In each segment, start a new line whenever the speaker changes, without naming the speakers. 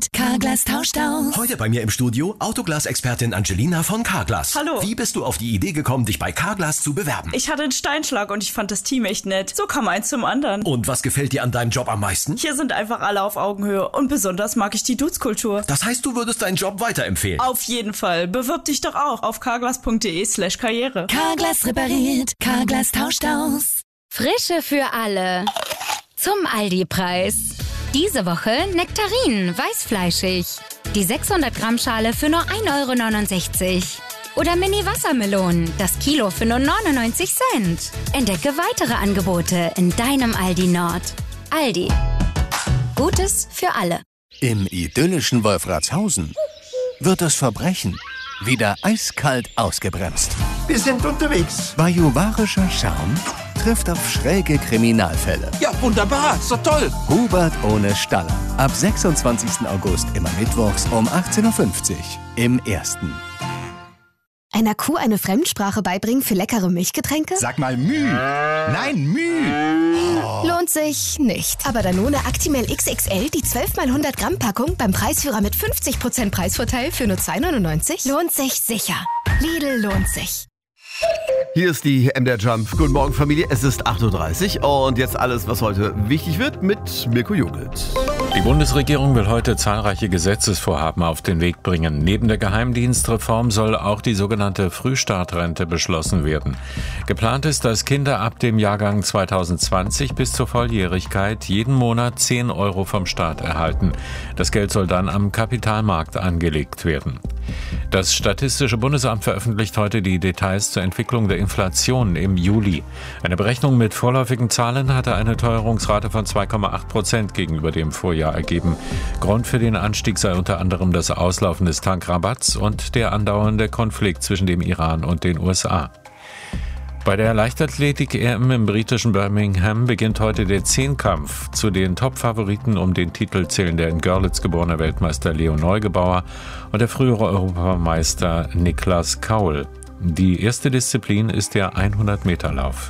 repariert, Carglass tauscht aus.
Heute bei mir im Studio Autoglas-Expertin Angelina von Carglass.
Hallo.
Wie bist du auf die Idee gekommen, dich bei Carglass zu bewerben?
Ich hatte einen Steinschlag und ich fand das Team echt nett. So kam eins zum anderen.
Und was gefällt dir an deinem Job am meisten?
Hier sind einfach alle auf Augenhöhe und besonders mag ich die Dudes-Kultur.
Das heißt, du würdest deinen Job weiterempfehlen?
Auf jeden Fall. Bewirb dich doch auch auf carglass.de/karriere.
Carglass repariert, Carglass tauscht aus.
Frische für alle. Zum Aldi-Preis. Diese Woche Nektarinen, weißfleischig. Die 600 Gramm Schale für nur 1,69 €. Oder Mini-Wassermelonen, das Kilo für nur 99 Cent. Entdecke weitere Angebote in deinem Aldi Nord. Aldi. Gutes für alle.
Im idyllischen Wolfratshausen wird das Verbrechen wieder eiskalt ausgebremst.
Wir sind unterwegs.
Bajuwarischer Charme trifft auf schräge Kriminalfälle.
Ja, wunderbar. So toll.
Hubert ohne Staller. Ab 26. August immer mittwochs um 18:50 Uhr im Ersten.
Einer Kuh eine Fremdsprache beibringen für leckere Milchgetränke?
Sag mal Müh. Nein, Müh.
Oh. Lohnt sich nicht. Aber Danone Actimel XXL, die 12x100 Gramm Packung beim Preisführer mit 50% Preisvorteil für nur 2,99 €? Lohnt sich sicher. Lidl lohnt sich.
Hier ist die MDR Jump. Guten Morgen, Familie. Es ist 8:30 Uhr und jetzt alles, was heute wichtig wird, mit Mirko Jungelt.
Die Bundesregierung will heute zahlreiche Gesetzesvorhaben auf den Weg bringen. Neben der Geheimdienstreform soll auch die sogenannte Frühstartrente beschlossen werden. Geplant ist, dass Kinder ab dem Jahrgang 2020 bis zur Volljährigkeit jeden Monat 10 € vom Staat erhalten. Das Geld soll dann am Kapitalmarkt angelegt werden. Das Statistische Bundesamt veröffentlicht heute die Details zur Entwicklung der Inflation im Juli. Eine Berechnung mit vorläufigen Zahlen hatte eine Teuerungsrate von 2,8% gegenüber dem Vorjahr ergeben. Grund für den Anstieg sei unter anderem das Auslaufen des Tankrabatts und der andauernde Konflikt zwischen dem Iran und den USA. Bei der Leichtathletik-EM im britischen Birmingham beginnt heute der Zehnkampf. Zu den Top-Favoriten um den Titel zählen der in Görlitz geborene Weltmeister Leo Neugebauer und der frühere Europameister Niklas Kaul. Die erste Disziplin ist der 100-Meter-Lauf.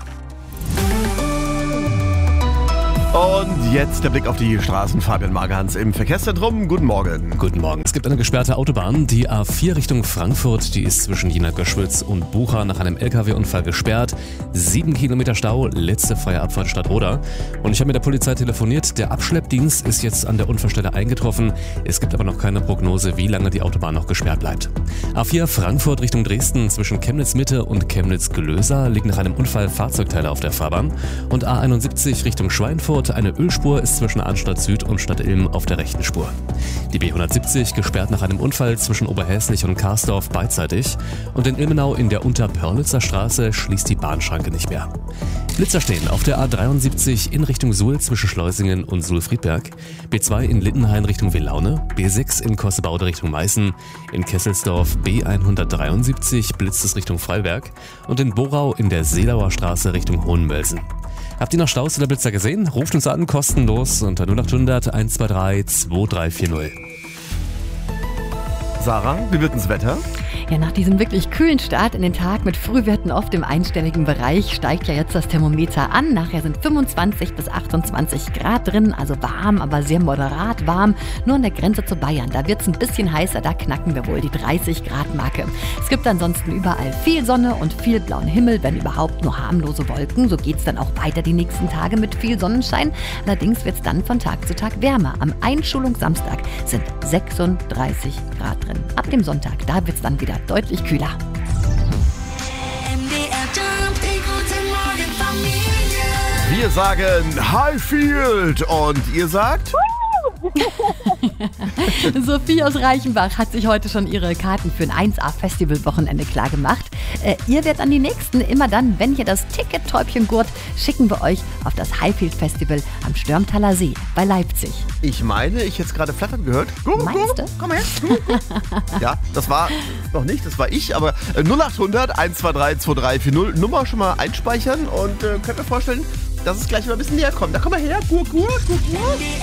Und jetzt der Blick auf die Straßen. Fabian Magerhans im Verkehrszentrum. Guten Morgen.
Guten Morgen. Es gibt eine gesperrte Autobahn. Die A4 Richtung Frankfurt, die ist zwischen Jena-Göschwitz und Bucha nach einem LKW-Unfall gesperrt. 7 Kilometer Stau, letzte freie Abfahrt Stadtroda. Und ich habe mit der Polizei telefoniert. Der Abschleppdienst ist jetzt an der Unfallstelle eingetroffen. Es gibt aber noch keine Prognose, wie lange die Autobahn noch gesperrt bleibt. A4 Frankfurt Richtung Dresden zwischen Chemnitz-Mitte und Chemnitz-Gelösa liegen nach einem Unfall Fahrzeugteile auf der Fahrbahn. Und A71 Richtung Schweinfurt. Eine Ölspur ist zwischen Arnstadt Süd und Stadtilm auf der rechten Spur. Die B170 gesperrt nach einem Unfall zwischen Oberhäslich und Karsdorf beidseitig. Und in Ilmenau in der Unterpörlitzer Straße schließt die Bahnschranke nicht mehr. Blitzer stehen auf der A73 in Richtung Suhl zwischen Schleusingen und Suhl-Friedberg. B2 in Littenhain Richtung Wielaune. B6 in Kossebaude Richtung Meißen. In Kesselsdorf B173 blitzt es Richtung Freiberg. Und in Borau in der Seelauer Straße Richtung Hohenmölsen. Habt ihr noch Staus oder Blitzer gesehen? Ruft uns an, kostenlos unter 0800 123 2340.
Sarah, wie wird denn das Wetter?
Ja, nach diesem wirklich kühlen Start in den Tag mit Frühwerten oft im einstelligen Bereich steigt ja jetzt das Thermometer an. Nachher sind 25 bis 28 Grad drin, also warm, aber sehr moderat warm. Nur an der Grenze zu Bayern, da wird es ein bisschen heißer, da knacken wir wohl die 30 Grad Marke. Es gibt ansonsten überall viel Sonne und viel blauen Himmel, wenn überhaupt nur harmlose Wolken. So geht es dann auch weiter die nächsten Tage mit viel Sonnenschein. Allerdings wird es dann von Tag zu Tag wärmer. Am Einschulungssamstag sind 36 Grad drin. Ab dem Sonntag, da wird es dann wieder deutlich kühler.
Wir sagen Highfield und ihr sagt?
Sophie aus Reichenbach hat sich heute schon ihre Karten für ein 1A-Festival-Wochenende klargemacht. Ihr werdet an die nächsten immer dann, wenn ihr das Ticket-Täubchen gurt, schicken wir euch auf das Highfield-Festival am Störmtaler See bei Leipzig.
Ich meine, ich hätte es gerade flattern gehört.
Meinst du?
Komm her. Ja, das war noch nicht, das war ich, aber 0800 123 2340 Nummer schon mal einspeichern und könnt ihr vorstellen, dass es gleich mal ein bisschen näher kommt. Da komm mal her, Gurk.